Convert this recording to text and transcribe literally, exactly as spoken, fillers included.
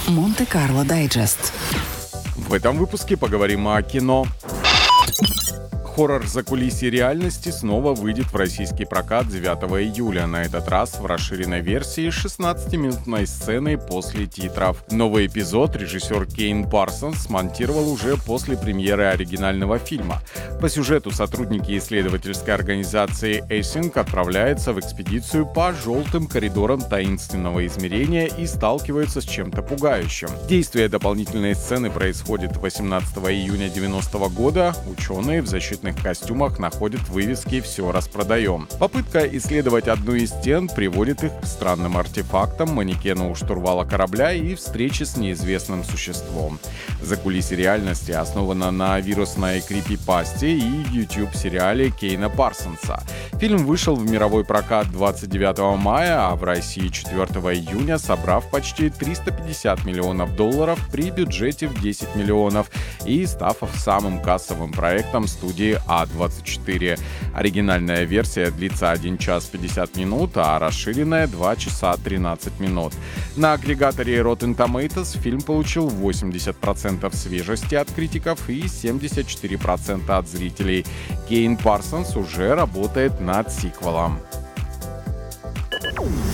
Монте-Карло Дайджест. В этом выпуске поговорим о кино. Хоррор «Закулисье реальности» снова выйдет в российский прокат девятого июля, на этот раз в расширенной версии с шестнадцатиминутной сценой после титров. Новый эпизод режиссер Кейн Парсонс смонтировал уже после премьеры оригинального фильма. По сюжету сотрудники исследовательской организации Эссинг отправляются в экспедицию по желтым коридорам таинственного измерения и сталкиваются с чем-то пугающим. Действие дополнительной сцены происходит восемнадцатого июня девяностого года. Ученые в защитных костюмах находят вывески «Все распродаем». Попытка исследовать одну из стен приводит их к странным артефактам, манекену у штурвала корабля и встрече с неизвестным существом. «Закулисье реальности» основано на вирусной крипипасте и YouTube-сериале Кейна Парсонса. Фильм вышел в мировой прокат двадцать девятого мая, а в России четвёртого июня, собрав почти триста пятьдесят миллионов долларов при бюджете в десять миллионов и став самым кассовым проектом студии а двадцать четыре. Оригинальная версия длится один час пятьдесят минут, а расширенная два часа тринадцать минут. На агрегаторе Rotten Tomatoes фильм получил восемьдесят процентов свежести от критиков и семьдесят четыре процента от зрителей. Кейн Парсонс уже работает над сиквелом.